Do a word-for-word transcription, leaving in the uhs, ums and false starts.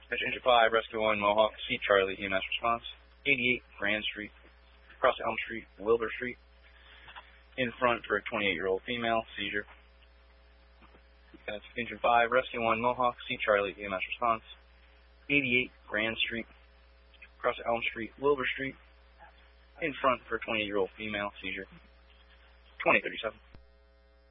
That's Engine five, Rescue one, Mohawk, C Charlie, E M S response. eighty-eight Grand Street, across Elm Street, Wilbur Street. In front for a twenty-eight-year-old female, seizure. That's Engine five, Rescue one, Mohawk, C Charlie, E M S response. eighty-eight Grand Street, across Elm Street, Wilbur Street. In front for a twenty-eight-year-old female, seizure. twenty thirty-seven.